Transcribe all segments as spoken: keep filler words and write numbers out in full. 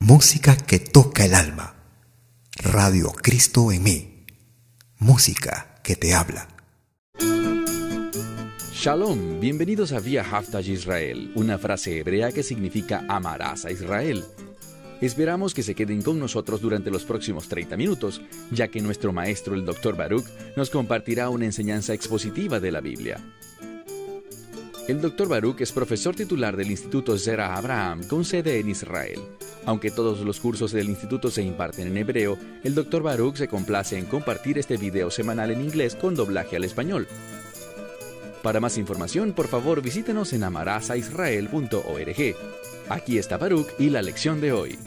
Música que toca el alma. Radio Cristo en mí. Música que te habla. Shalom, bienvenidos a Vía Haftaj Israel, una frase hebrea que significa amarás a Israel. Esperamos que se queden con nosotros durante los próximos treinta minutos, ya que nuestro maestro, el doctor Baruch, nos compartirá una enseñanza expositiva de la Biblia. El doctor Baruch es profesor titular del Instituto Zera Abraham, con sede en Israel. Aunque todos los cursos del instituto se imparten en hebreo, el doctor Baruch se complace en compartir este video semanal en inglés con doblaje al español. Para más información, por favor, visítenos en amarasaisrael punto org. Aquí está Baruch y la lección de hoy.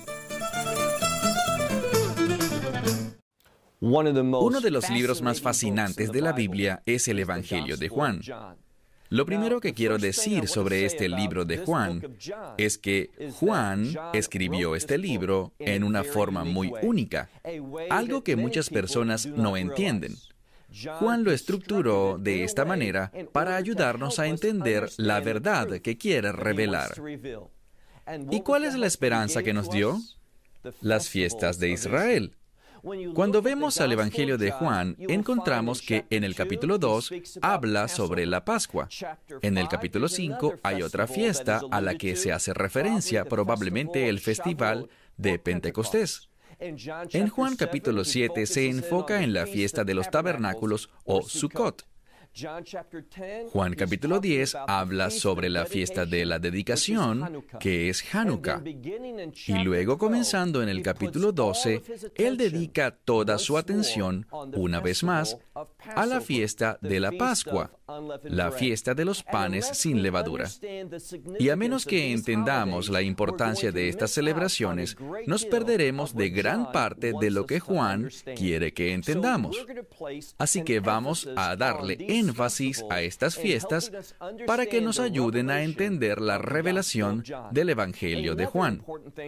Uno de los libros más fascinantes de la Biblia es el Evangelio de Juan. Lo primero que quiero decir sobre este libro de Juan es que Juan escribió este libro en una forma muy única, algo que muchas personas no entienden. Juan lo estructuró de esta manera para ayudarnos a entender la verdad que quiere revelar. ¿Y cuál es la esperanza que nos dio? Las fiestas de Israel. Cuando vemos al Evangelio de Juan, encontramos que en el capítulo dos habla sobre la Pascua. En el capítulo cinco hay otra fiesta a la que se hace referencia, probablemente el festival de Pentecostés. En Juan capítulo siete se enfoca en la fiesta de los tabernáculos o Sukkot. Juan capítulo diez habla sobre la fiesta de la dedicación, que es Hanukkah. Y luego, comenzando en el capítulo doce, él dedica toda su atención, una vez más, a la fiesta de la Pascua, la fiesta de los panes sin levadura. Y a menos que entendamos la importancia de estas celebraciones, nos perderemos de gran parte de lo que Juan quiere que entendamos. Así que vamos a darle énfasis a estas fiestas para que nos ayuden a entender la revelación del Evangelio de Juan.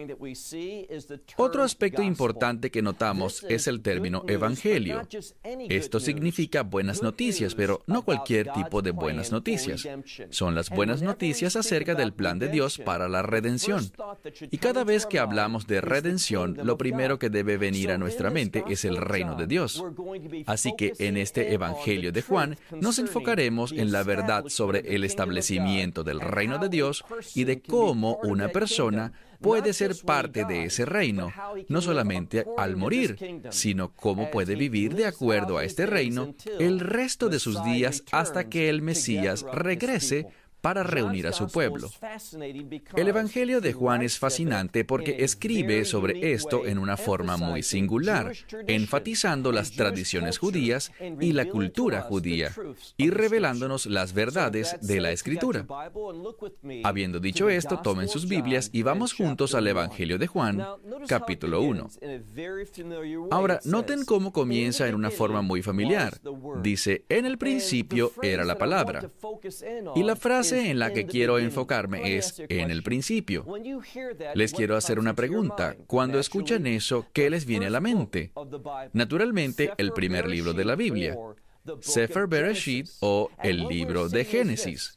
Otro aspecto importante que notamos es el término evangelio. Esto significa buenas noticias, pero no cualquier tipo de buenas noticias. Son las buenas noticias acerca del plan de Dios para la redención. Y cada vez que hablamos de redención, lo primero que debe venir a nuestra mente es el reino de Dios. Así que en este Evangelio de Juan nos enfocaremos en la verdad sobre el establecimiento del reino de Dios y de cómo una persona puede ser parte de ese reino, no solamente al morir, sino cómo puede vivir de acuerdo a este reino el resto de sus días hasta que el Mesías regrese para reunir a su pueblo. El Evangelio de Juan es fascinante porque escribe sobre esto en una forma muy singular, enfatizando las tradiciones judías y la cultura judía, y revelándonos las verdades de la Escritura. Habiendo dicho esto, tomen sus Biblias y vamos juntos al Evangelio de Juan, capítulo uno. Ahora, noten cómo comienza en una forma muy familiar. Dice, en el principio era la palabra. Y la frase en la que quiero enfocarme es en el principio. Les quiero hacer una pregunta. Cuando escuchan eso, ¿qué les viene a la mente? Naturalmente, el primer libro de la Biblia, Sefer Bereshit o el libro de Génesis.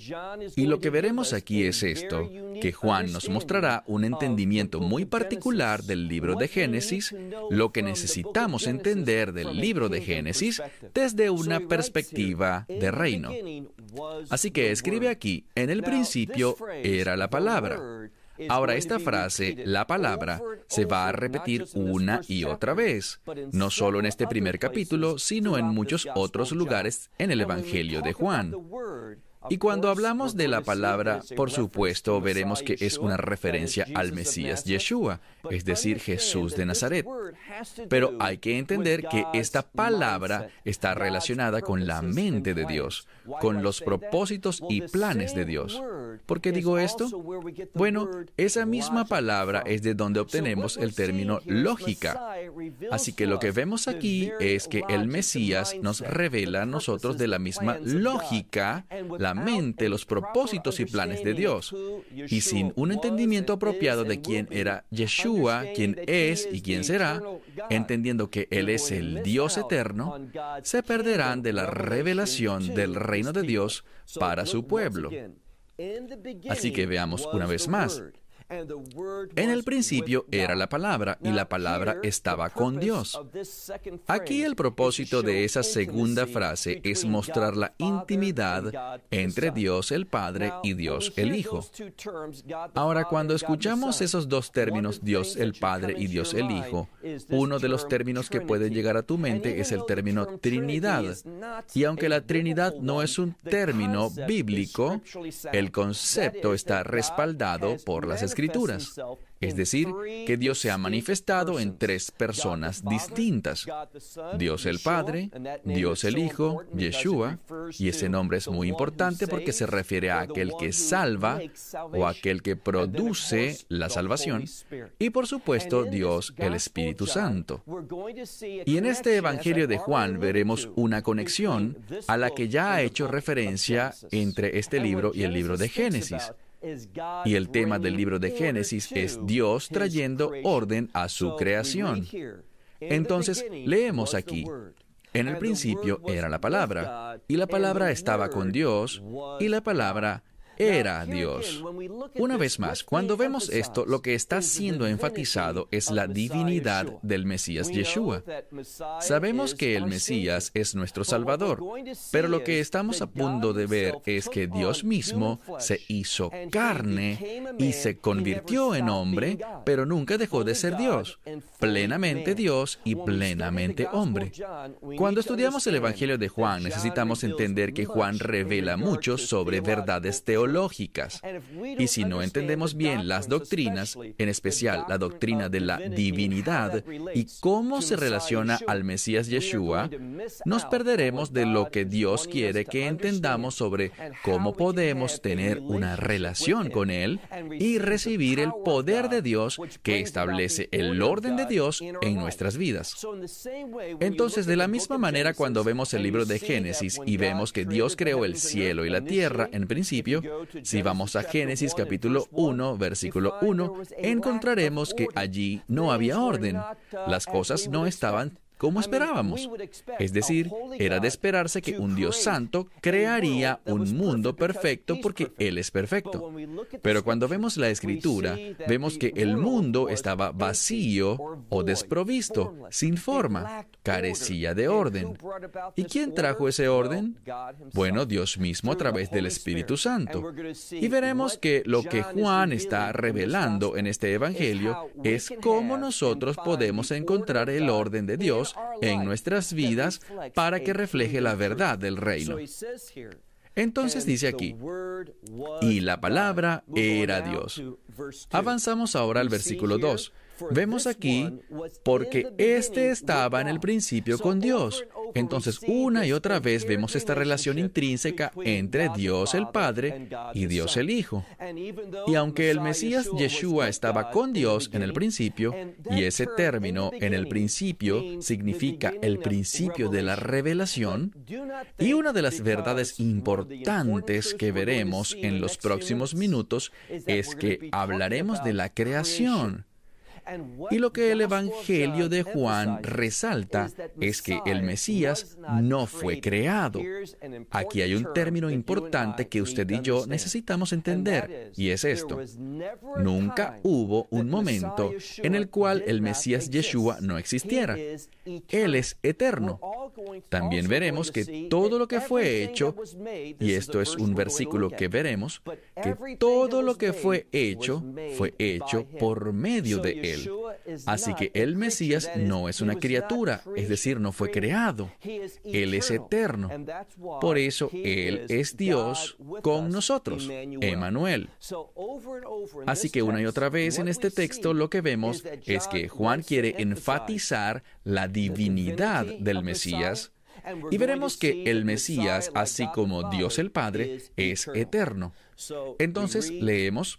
Y lo que veremos aquí es esto, que Juan nos mostrará un entendimiento muy particular del libro de Génesis, lo que necesitamos entender del libro de Génesis desde una perspectiva de reino. Así que escribe aquí, en el principio era la palabra. Ahora, esta frase, la palabra, se va a repetir una y otra vez, no solo en este primer capítulo, sino en muchos otros lugares en el Evangelio de Juan. Y cuando hablamos de la palabra, por supuesto, veremos que es una referencia al Mesías Yeshua, es decir, Jesús de Nazaret. Pero hay que entender que esta palabra está relacionada con la mente de Dios, con los propósitos y planes de Dios. ¿Por qué digo esto? Bueno, esa misma palabra es de donde obtenemos el término lógica. Así que lo que vemos aquí es que el Mesías nos revela a nosotros de la misma lógica, la mente, los propósitos y planes de Dios. Y sin un entendimiento apropiado de quién era Yeshua, quién es y quién será, entendiendo que Él es el Dios eterno, se perderán de la revelación del reino de Dios para su pueblo. Así que veamos una vez más. En el principio era la palabra, y la palabra estaba con Dios. Aquí el propósito de esa segunda frase es mostrar la intimidad entre Dios el Padre y Dios el Hijo. Ahora, cuando escuchamos esos dos términos, Dios el Padre y Dios el Hijo, uno de los términos que puede llegar a tu mente es el término Trinidad. Y aunque la Trinidad no es un término bíblico, el concepto está respaldado por las Escrituras. Es decir, que Dios se ha manifestado en tres personas distintas. Dios el Padre, Dios el Hijo, Yeshua, y ese nombre es muy importante porque se refiere a aquel que salva o aquel que produce la salvación, y por supuesto Dios el Espíritu Santo. Y en este Evangelio de Juan veremos una conexión a la que ya ha hecho referencia entre este libro y el libro de Génesis. Y el tema del libro de Génesis es Dios trayendo orden a su creación. Entonces, leemos aquí: en el principio era la palabra, y la palabra estaba con Dios, y la palabra era Dios. Una vez más, cuando vemos esto, lo que está siendo enfatizado es la divinidad del Mesías Yeshua. Sabemos que el Mesías es nuestro Salvador, pero lo que estamos a punto de ver es que Dios mismo se hizo carne y se convirtió en hombre, pero nunca dejó de ser Dios, plenamente Dios y plenamente hombre. Cuando estudiamos el Evangelio de Juan, necesitamos entender que Juan revela mucho sobre verdades teológicas. Y si no entendemos bien las doctrinas, en especial la doctrina de la divinidad y cómo se relaciona al Mesías Yeshua, nos perderemos de lo que Dios quiere que entendamos sobre cómo podemos tener una relación con Él y recibir el poder de Dios que establece el orden de Dios en nuestras vidas. Entonces, de la misma manera, cuando vemos el libro de Génesis y vemos que Dios creó el cielo y la tierra en principio, si vamos a Génesis capítulo uno, versículo uno, encontraremos que allí no había orden. Las cosas no estaban como esperábamos. Es decir, era de esperarse que un Dios santo crearía un mundo perfecto porque Él es perfecto. Pero cuando vemos la Escritura, vemos que el mundo estaba vacío o desprovisto, sin forma, carecía de orden. ¿Y quién trajo ese orden? Bueno, Dios mismo a través del Espíritu Santo. Y veremos que lo que Juan está revelando en este Evangelio es cómo nosotros podemos encontrar el orden de Dios en nuestras vidas para que refleje la verdad del reino. Entonces dice aquí: y la palabra era Dios. Avanzamos ahora al versículo dos. Vemos aquí, porque éste estaba en el principio con Dios. Entonces, una y otra vez vemos esta relación intrínseca entre Dios el Padre y Dios el Hijo. Y aunque el Mesías Yeshua estaba con Dios en el principio, y ese término en el principio significa el principio de la revelación, y una de las verdades importantes que veremos en los próximos minutos es que hablaremos de la creación. Y lo que el Evangelio de Juan resalta es que el Mesías no fue creado. Aquí hay un término importante que usted y yo necesitamos entender, y es esto: nunca hubo un momento en el cual el Mesías Yeshua no existiera. Él es eterno. También veremos que todo lo que fue hecho, y esto es un versículo que veremos, que todo lo que fue hecho, fue hecho por medio de Él. Así que el Mesías no es una criatura, es decir, no fue creado. Él es eterno. Por eso Él es Dios con nosotros, Emmanuel. Así que una y otra vez en este texto lo que vemos es que Juan quiere enfatizar la divinidad del Mesías, y veremos que el Mesías, así como Dios el Padre, es eterno. Entonces leemos: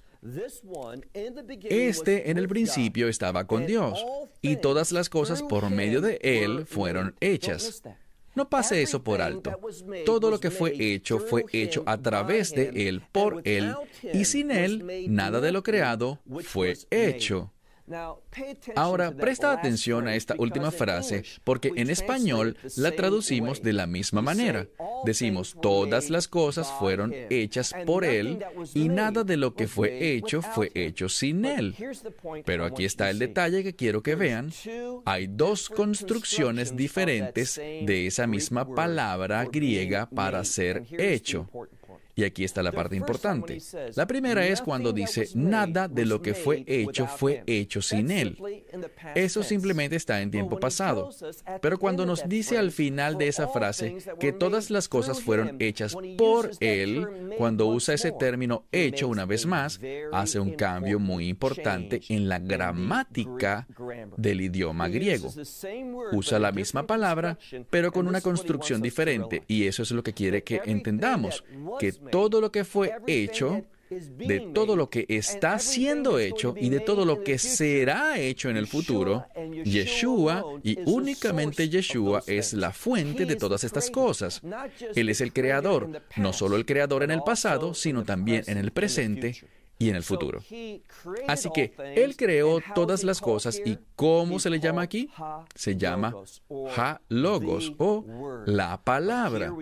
este en el principio estaba con Dios, y todas las cosas por medio de Él fueron hechas. No pase eso por alto. Todo lo que fue hecho fue hecho a través de Él, por Él, y sin Él, nada de lo creado fue hecho. Ahora, presta atención a esta última frase, porque en español la traducimos de la misma manera. Decimos, todas las cosas fueron hechas por Él, y nada de lo que fue hecho fue hecho sin Él. Pero aquí está el detalle que quiero que vean. Hay dos construcciones diferentes de esa misma palabra griega para ser hecho. Y aquí está la parte importante. La primera es cuando dice, nada de lo que fue hecho fue hecho sin Él. Eso simplemente está en tiempo pasado. Pero cuando nos dice al final de esa frase que todas las cosas fueron hechas por Él, cuando usa ese término hecho una vez más, hace un cambio muy importante en la gramática del idioma griego. Usa la misma palabra, pero con una construcción diferente. Y eso es lo que quiere que entendamos, que todo lo que fue hecho, de todo lo que está siendo hecho y de todo lo que será hecho en el futuro, Yeshua y únicamente Yeshua es la fuente de todas estas cosas. Él es el creador, no solo el creador en el pasado, sino también en el presente y en el futuro. Así que Él creó todas las cosas, y ¿cómo se le llama aquí? Se llama Ha-Logos, o la palabra.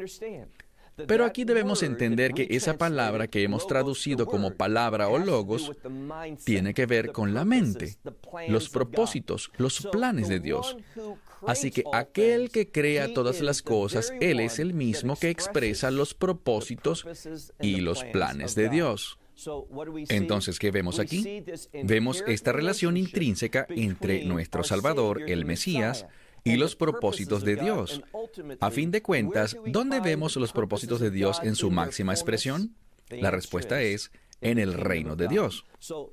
Pero aquí debemos entender que esa palabra que hemos traducido como palabra o logos tiene que ver con la mente, los propósitos, los planes de Dios. Así que aquel que crea todas las cosas, Él es el mismo que expresa los propósitos y los planes de Dios. Entonces, ¿qué vemos aquí? Vemos esta relación intrínseca entre nuestro Salvador, el Mesías, y los propósitos de Dios. A fin de cuentas, ¿dónde vemos los propósitos de Dios en su máxima expresión? La respuesta es en el reino de Dios.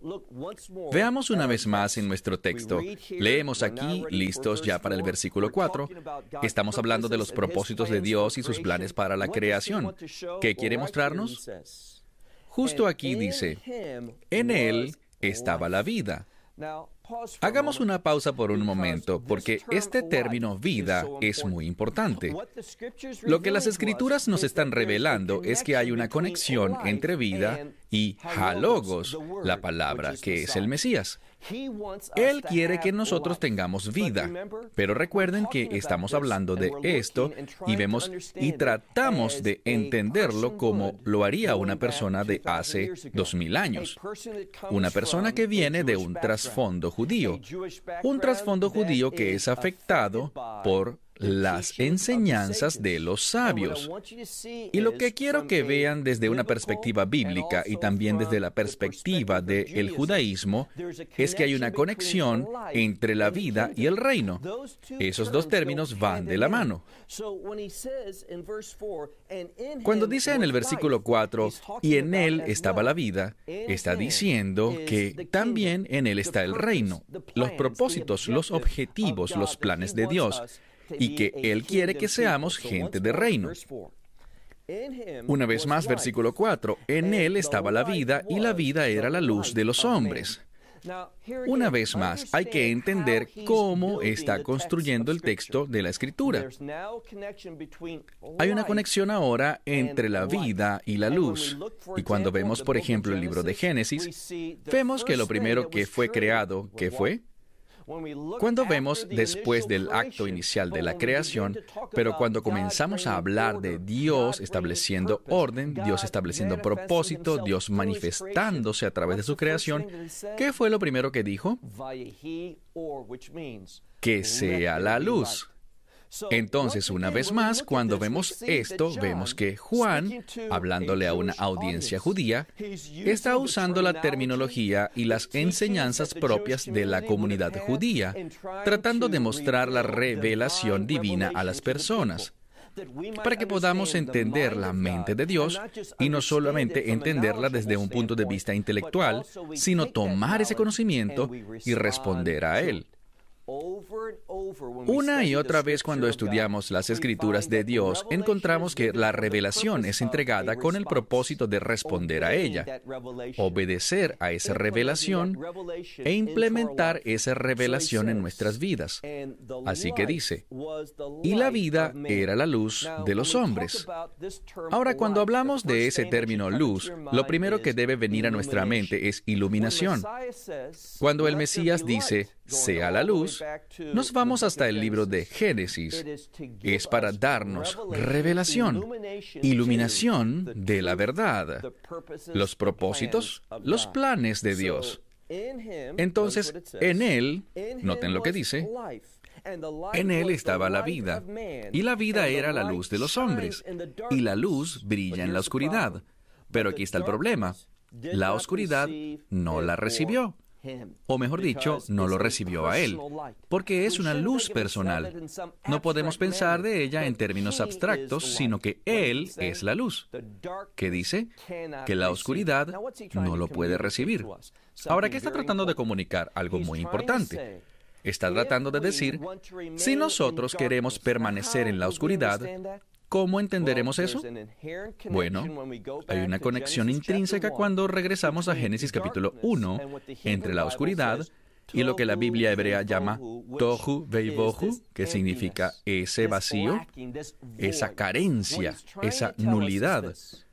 Veamos una vez más en nuestro texto. Leemos aquí, listos ya para el versículo cuatro. Estamos hablando de los propósitos de Dios y sus planes para la creación. ¿Qué quiere mostrarnos? Justo aquí dice, en Él estaba la vida. Hagamos una pausa por un momento, porque este término vida es muy importante. Lo que las Escrituras nos están revelando es que hay una conexión entre vida y Ha-Logos, la palabra que es el Mesías. Él quiere que nosotros tengamos vida, pero recuerden que estamos hablando de esto y vemos y tratamos de entenderlo como lo haría una persona de hace dos mil años. Una persona que viene de un trasfondo judío, un trasfondo judío que es afectado por las enseñanzas de los sabios. Y lo que quiero que vean desde una perspectiva bíblica y también desde la perspectiva del judaísmo es que hay una conexión entre la vida y el reino. Esos dos términos van de la mano. Cuando dice en el versículo cuatro, y en Él estaba la vida, está diciendo que también en Él está el reino, los propósitos, los objetivos, los planes de Dios, y que Él quiere que seamos gente de reino. Una vez más, versículo cuatro, en Él estaba la vida, y la vida era la luz de los hombres. Una vez más, hay que entender cómo está construyendo el texto de la Escritura. Hay una conexión ahora entre la vida y la luz. Y cuando vemos, por ejemplo, el libro de Génesis, vemos que lo primero que fue creado, ¿qué fue? Cuando vemos después del acto inicial de la creación, pero cuando comenzamos a hablar de Dios estableciendo orden, Dios estableciendo propósito, Dios manifestándose a través de su creación, ¿qué fue lo primero que dijo? Que sea la luz. Entonces, una vez más, cuando vemos esto, vemos que Juan, hablándole a una audiencia judía, está usando la terminología y las enseñanzas propias de la comunidad judía, tratando de mostrar la revelación divina a las personas, para que podamos entender la mente de Dios, y no solamente entenderla desde un punto de vista intelectual, sino tomar ese conocimiento y responder a él. Una y otra vez cuando estudiamos las Escrituras de Dios, encontramos que la revelación es entregada con el propósito de responder a ella, obedecer a esa revelación e implementar esa revelación en nuestras vidas. Así que dice, y la vida era la luz de los hombres. Ahora, cuando hablamos de ese término luz, lo primero que debe venir a nuestra mente es iluminación. Cuando el Mesías dice, sea la luz, nos vamos hasta el libro de Génesis. Es para darnos revelación, iluminación de la verdad, los propósitos, los planes de Dios. Entonces, en Él, noten lo que dice, en Él estaba la vida, y la vida era la luz de los hombres, y la luz brilla en la oscuridad. Pero aquí está el problema. La oscuridad no la recibió. O mejor dicho, no lo recibió a Él, porque es una luz personal. No podemos pensar de ella en términos abstractos, sino que Él es la luz. ¿Qué dice? Que la oscuridad no lo puede recibir. Ahora, ¿qué está tratando de comunicar? Algo muy importante. Está tratando de decir, si nosotros queremos permanecer en la oscuridad, ¿cómo entenderemos eso? Bueno, hay una conexión intrínseca cuando regresamos a Génesis capítulo uno entre la oscuridad y lo que la Biblia hebrea llama tohu veivohu, que significa ese vacío, esa carencia, esa nulidad.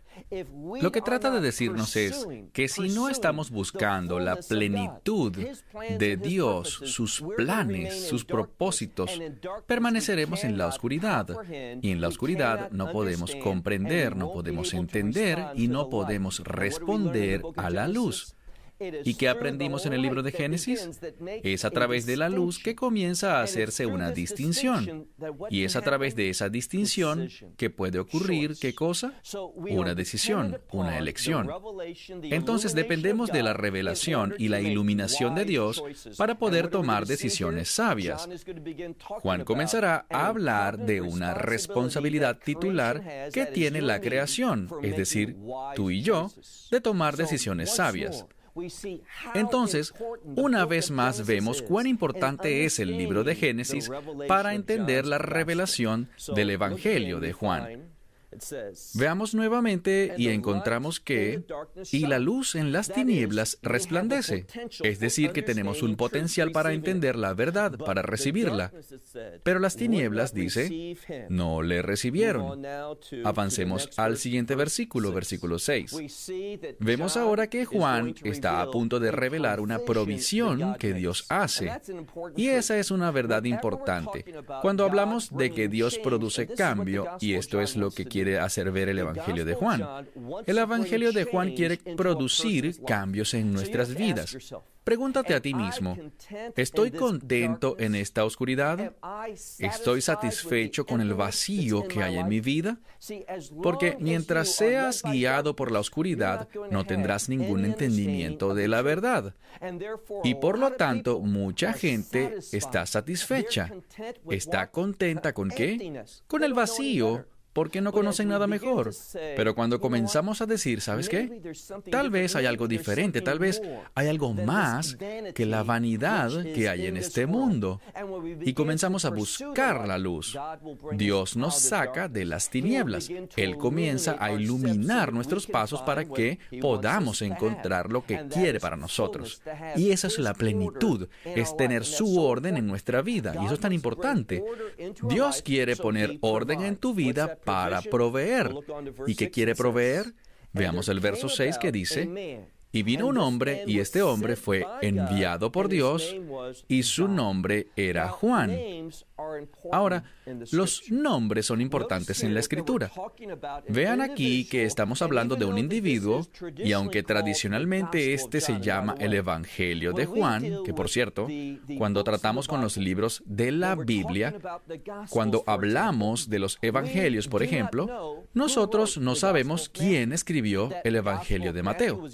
Lo que trata de decirnos es que si no estamos buscando la plenitud de Dios, sus planes, sus propósitos, permaneceremos en la oscuridad. Y en la oscuridad no podemos comprender, no podemos entender y no podemos responder a la luz. ¿Y qué aprendimos en el libro de Génesis? Es a través de la luz que comienza a hacerse una distinción. Y es a través de esa distinción que puede ocurrir, ¿qué cosa? Una decisión, una elección. Entonces dependemos de la revelación y la iluminación de Dios para poder tomar decisiones sabias. Juan comenzará a hablar de una responsabilidad titular que tiene la creación, es decir, tú y yo, de tomar decisiones sabias. Entonces, una vez más vemos cuán importante es el libro de Génesis para entender la revelación del Evangelio de Juan. Veamos nuevamente y encontramos que, y la luz en las tinieblas resplandece, es decir, que tenemos un potencial para entender la verdad, para recibirla. Pero las tinieblas, dice, no le recibieron. Avancemos al siguiente versículo, versículo seis. Vemos ahora que Juan está a punto de revelar una provisión que Dios hace. Y esa es una verdad importante. Cuando hablamos de que Dios produce cambio, y esto es lo que quiere hacer ver el Evangelio de Juan. El Evangelio de Juan quiere producir cambios en nuestras vidas. Pregúntate a ti mismo, ¿estoy contento en esta oscuridad? ¿Estoy satisfecho con el vacío que hay en mi vida? Porque mientras seas guiado por la oscuridad, no tendrás ningún entendimiento de la verdad. Y por lo tanto, mucha gente está satisfecha. ¿Está contenta con qué? Con el vacío, porque no conocen nada mejor. Pero cuando comenzamos a decir, ¿sabes qué? Tal vez hay algo diferente, tal vez hay algo más que la vanidad que hay en este mundo. Y comenzamos a buscar la luz. Dios nos saca de las tinieblas. Él comienza a iluminar nuestros pasos para que podamos encontrar lo que quiere para nosotros. Y esa es la plenitud, es tener su orden en nuestra vida. Y eso es tan importante. Dios quiere poner orden en tu vida para proveer. ¿Y qué quiere proveer? Veamos el verso seis que dice, y vino un hombre, y este hombre fue enviado por Dios, y su nombre era Juan. Ahora, los nombres son importantes en la Escritura. Vean aquí que estamos hablando de un individuo, y aunque tradicionalmente este se llama el Evangelio de Juan, que por cierto, cuando tratamos con los libros de la Biblia, cuando hablamos de los Evangelios, por ejemplo, nosotros no sabemos quién escribió el Evangelio de Mateo.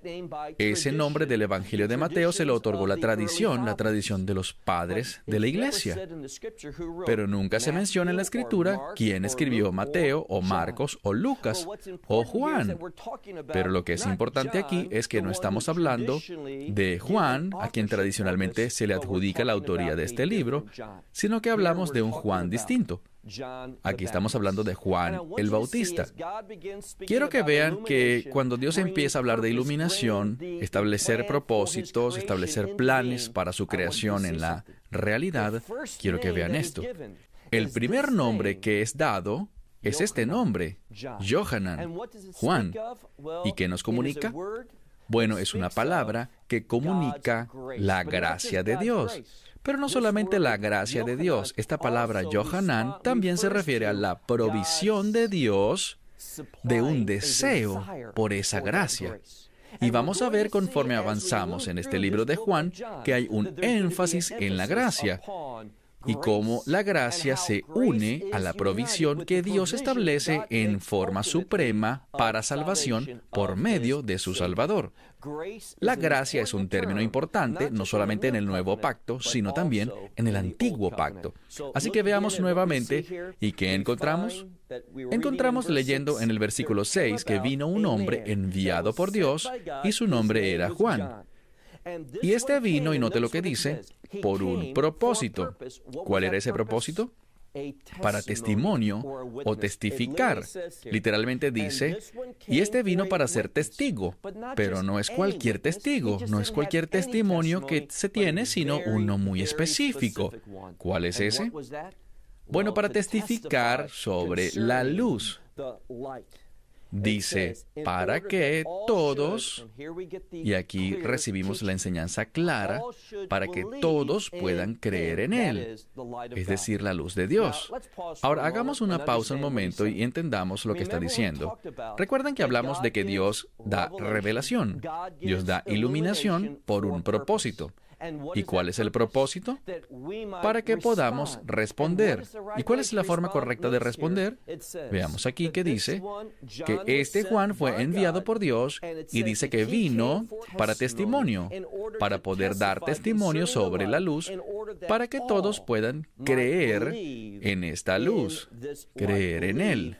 Ese nombre del Evangelio de Mateo se lo otorgó la tradición, la tradición de los padres de la Iglesia. pero nunca se menciona en la Escritura quién escribió Mateo o Marcos o Lucas o Juan. Pero lo que es importante aquí es que no estamos hablando de Juan, a quien tradicionalmente se le adjudica la autoría de este libro, sino que hablamos de un Juan distinto. Aquí estamos hablando de Juan el Bautista. Quiero que vean que cuando Dios empieza a hablar de iluminación, establecer propósitos, establecer planes para su creación en la realidad, quiero que vean esto. El primer nombre que es dado es este nombre, Yohanan, Juan. ¿Y qué nos comunica? Bueno, es una palabra que comunica la gracia de Dios. Pero no solamente la gracia de Dios. Esta palabra Yohanan también se refiere a la provisión de Dios de un deseo por esa gracia. Y vamos a ver conforme avanzamos en este libro de Juan que hay un énfasis en la gracia y cómo la gracia se une a la provisión que Dios establece en forma suprema para salvación por medio de su Salvador. La gracia es un término importante, no solamente en el Nuevo Pacto, sino también en el Antiguo Pacto. Así que veamos nuevamente, ¿y qué encontramos? Encontramos leyendo en el versículo seis que vino un hombre enviado por Dios y su nombre era Juan. Y este vino, y note lo que dice, por un propósito. ¿Cuál era ese propósito? Para testimonio o testificar. Literalmente dice, y este vino para ser testigo, pero no es cualquier testigo, no es cualquier testimonio que se tiene, sino uno muy específico. ¿Cuál es ese? Bueno, para testificar sobre la luz. Dice, para que todos, y aquí recibimos la enseñanza clara, para que todos puedan creer en Él, es decir, la luz de Dios. Ahora, hagamos una pausa un momento y entendamos lo que está diciendo. Recuerden que hablamos de que Dios da revelación, Dios da iluminación por un propósito. ¿Y cuál es el propósito? Para que podamos responder. ¿Y cuál es la forma correcta de responder? Veamos aquí que dice que este Juan fue enviado por Dios y dice que vino para testimonio, para poder dar testimonio sobre la luz, para que todos puedan creer en esta luz, creer en Él.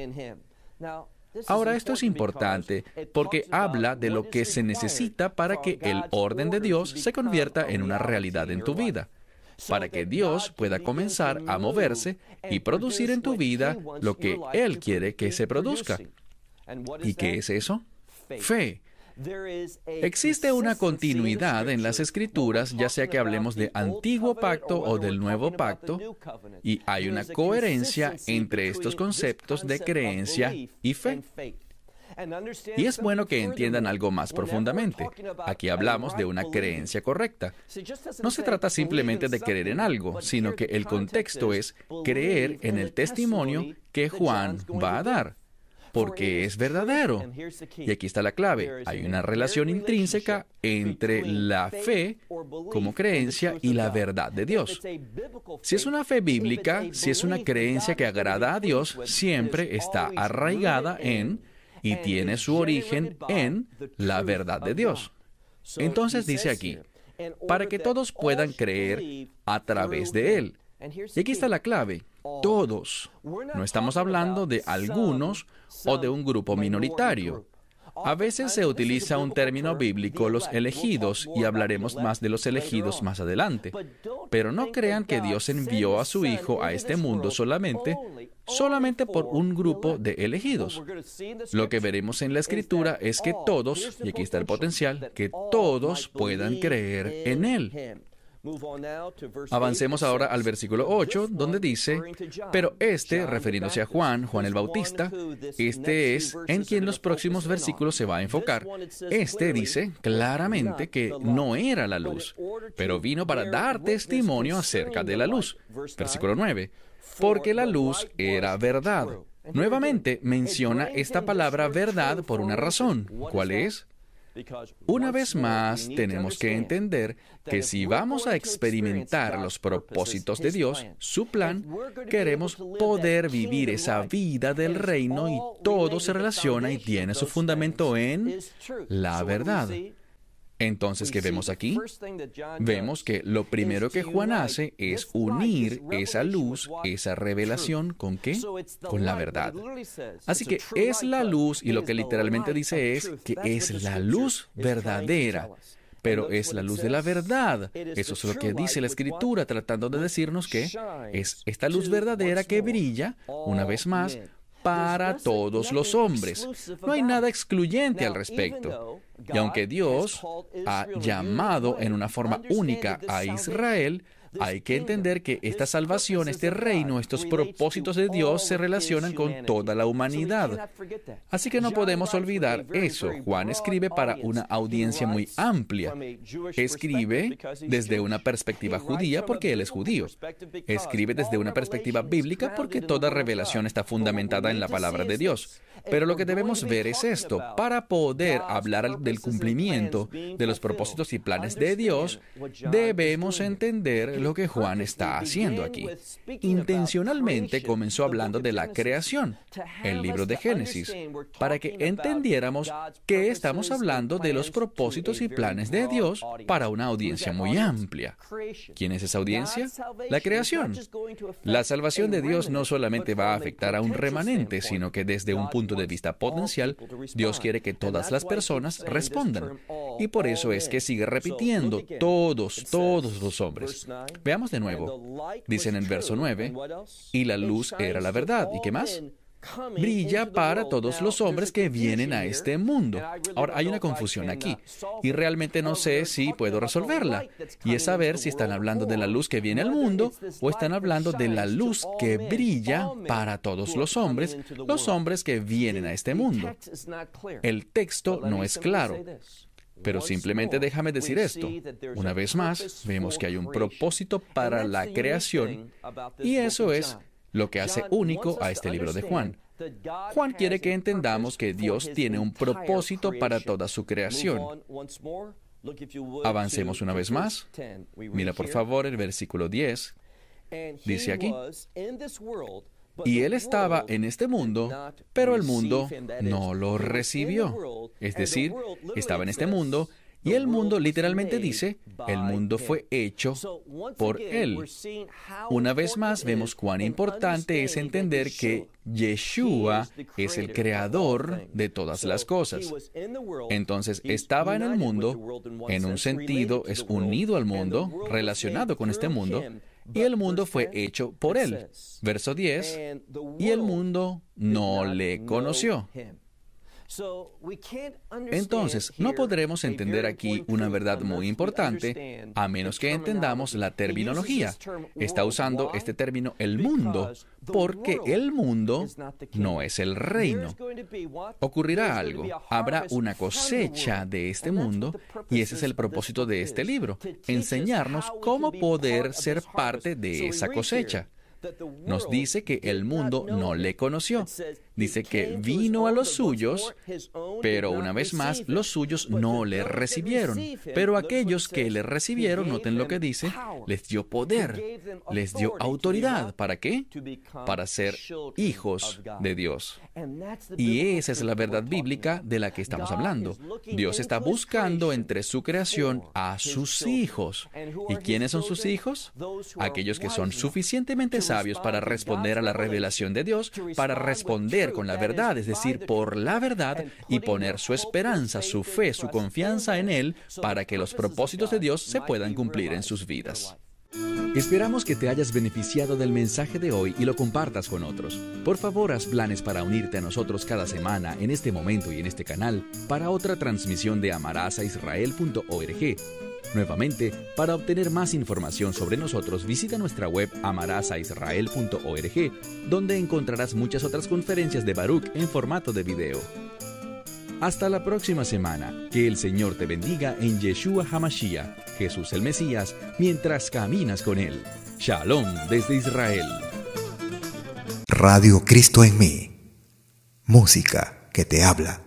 Ahora, esto es importante porque habla de lo que se necesita para que el orden de Dios se convierta en una realidad en tu vida, para que Dios pueda comenzar a moverse y producir en tu vida lo que Él quiere que se produzca. ¿Y qué es eso? Fe. Existe una continuidad en las Escrituras, ya sea que hablemos de Antiguo Pacto o del Nuevo Pacto, y hay una coherencia entre estos conceptos de creencia y fe. Y es bueno que entiendan algo más profundamente. Aquí hablamos de una creencia correcta. No se trata simplemente de creer en algo, sino que el contexto es creer en el testimonio que Juan va a dar, porque es verdadero. Y aquí está la clave. Hay una relación intrínseca entre la fe como creencia y la verdad de Dios. Si es una fe bíblica, si es una creencia que agrada a Dios, siempre está arraigada en y tiene su origen en la verdad de Dios. Entonces dice aquí, para que todos puedan creer a través de Él. Y aquí está la clave. Todos. No estamos hablando de algunos o de un grupo minoritario. A veces se utiliza un término bíblico, los elegidos, y hablaremos más de los elegidos más adelante. Pero no crean que Dios envió a su Hijo a este mundo solamente, solamente por un grupo de elegidos. Lo que veremos en la Escritura es que todos, y aquí está el potencial, que todos puedan creer en Él. Avancemos ahora al versículo ocho, donde dice, pero este, refiriéndose a Juan, Juan el Bautista, este es en quien los próximos versículos se va a enfocar. Este dice claramente que no era la luz, pero vino para dar testimonio acerca de la luz. Versículo nueve, porque la luz era verdad. Nuevamente menciona esta palabra verdad por una razón. ¿Cuál es? Una vez más, tenemos que entender que si vamos a experimentar los propósitos de Dios, su plan, queremos poder vivir esa vida del reino y todo se relaciona y tiene su fundamento en la verdad. Entonces, ¿qué vemos aquí? Vemos que lo primero que Juan hace es unir esa luz, esa revelación, ¿con qué? Con la verdad. Así que es la luz, y lo que literalmente dice es que es la luz verdadera. Pero es la luz de la verdad. Eso es lo que dice la Escritura, tratando de decirnos que es esta luz verdadera que brilla, una vez más, para todos los hombres. No hay nada excluyente al respecto. Y aunque Dios ha llamado en una forma única a Israel, hay que entender que esta salvación, este reino, estos propósitos de Dios se relacionan con toda la humanidad. Así que no podemos olvidar eso. Juan escribe para una audiencia muy amplia. Escribe desde una perspectiva judía porque él es judío. Escribe desde una perspectiva bíblica porque toda revelación está fundamentada en la palabra de Dios. Pero lo que debemos ver es esto. Para poder hablar del cumplimiento de los propósitos y planes de Dios, debemos entender lo que Juan está haciendo aquí. Intencionalmente comenzó hablando de la creación, el libro de Génesis, para que entendiéramos que estamos hablando de los propósitos y planes de Dios para una audiencia muy amplia. ¿Quién es esa audiencia? La creación. La salvación de Dios no solamente va a afectar a un remanente, sino que desde un punto de vista potencial, Dios quiere que todas las personas respondan. Y por eso es que sigue repitiendo, todos, todos los hombres. Veamos de nuevo. Dice en el verso nueve, y la luz era la verdad. ¿Y qué más? Brilla para todos los hombres que vienen a este mundo. Ahora, hay una confusión aquí, y realmente no sé si puedo resolverla, y es saber si están hablando de la luz que viene al mundo, o están hablando de la luz que brilla para todos los hombres, los hombres que vienen a este mundo. El texto no es claro. Pero simplemente déjame decir esto. Una vez más, vemos que hay un propósito para la creación, y eso es lo que hace único a este libro de Juan. Juan quiere que entendamos que Dios tiene un propósito para toda su creación. Avancemos una vez más. Mira por favor el versículo diez. Dice aquí, y él estaba en este mundo, pero el mundo no lo recibió. Es decir, estaba en este mundo, y el mundo literalmente dice, el mundo fue hecho por él. Una vez más vemos cuán importante es entender que Yeshua es el creador de todas las cosas. Entonces, estaba en el mundo, en un sentido es unido al mundo, relacionado con este mundo, y el mundo fue hecho por él. Verso diez, y el mundo no le conoció. Entonces, no podremos entender aquí una verdad muy importante a menos que entendamos la terminología. Está usando este término el mundo porque el mundo no es el reino. Ocurrirá algo. Habrá una cosecha de este mundo y ese es el propósito de este libro, enseñarnos cómo poder ser parte de esa cosecha. Nos dice que el mundo no le conoció. Dice que vino a los suyos, pero una vez más, los suyos no le recibieron. Pero aquellos que le recibieron, noten lo que dice, les dio poder, les dio autoridad. ¿Para qué? Para ser hijos de Dios. Y esa es la verdad bíblica de la que estamos hablando. Dios está buscando entre su creación a sus hijos. ¿Y quiénes son sus hijos? Aquellos que son suficientemente sabios para responder a la revelación de Dios, para responder con la verdad, es decir, por la verdad, y poner su esperanza, su fe, su confianza en Él, para que los propósitos de Dios se puedan cumplir en sus vidas. Esperamos que te hayas beneficiado del mensaje de hoy y lo compartas con otros. Por favor, haz planes para unirte a nosotros cada semana en este momento y en este canal para otra transmisión de amarás a israel punto org. Nuevamente, para obtener más información sobre nosotros, visita nuestra web amarás a israel punto org, donde encontrarás muchas otras conferencias de Baruch en formato de video. Hasta la próxima semana. Que el Señor te bendiga en Yeshua HaMashiach, Jesús el Mesías, mientras caminas con Él. Shalom desde Israel. Radio Cristo en mí. Música que te habla.